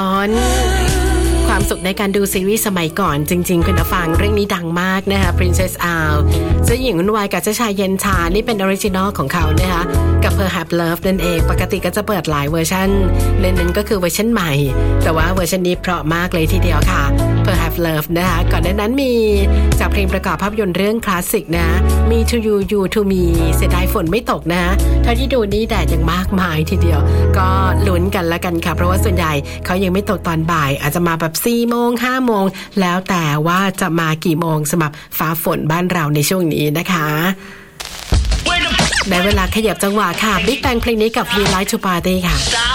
ความสุขในการดูซีรีส์สมัยก่อนจริงๆคุณผู้ฟังเรื่องนี้ดังมากนะคะ Princess Al เจ้าหญิงวุ่นวายกับเจ้าชายเย็นชานี่เป็นออริจินอลของเขานะคะกับ Perhaps Love นั่นเองปกติก็จะเปิดหลายเวอร์ชันเล่นนั้นก็คือเวอร์ชันใหม่แต่ว่าเวอร์ชันนี้เพราะมากเลยทีเดียวค่ะ Perhaps Love นะคะก่อนหน้านั้นมีจากเพลงประกอบภาพยนตร์เรื่องคลาสสิกนะมี To You You To Me เสียดายฝนไม่ตกนะเท่าที่ดูนี่แดดยังมากมายทีเดียวก็ลุ้นกันละกันค่ะเพราะว่าส่วนใหญ่เขายังไม่ตกตอนบ่ายอาจจะมาแบบ4 โมง 5 โมงแล้วแต่ว่าจะมากี่โมงสำหรับฟ้าฝนบ้านเราในช่วงนี้นะคะได้เวลาขยับจังหวะค่ะ Big Bang เพลงนี้กับ We Like to Party ค่ะ